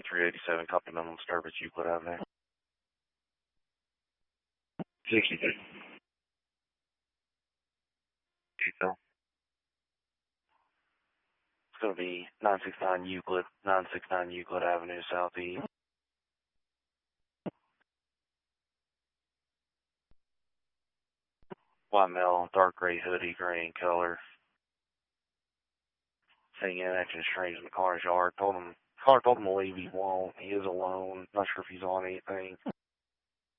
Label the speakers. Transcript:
Speaker 1: 387, copy minimum disturbance, Euclid Avenue.
Speaker 2: 63.
Speaker 1: Detail. It's going to be 969 Euclid Avenue, Southeast. White male, dark gray hoodie, gray in color. Seeing in acting strange in the car's yard. Caller told him to leave. He won't. He is alone. Not sure if he's on anything.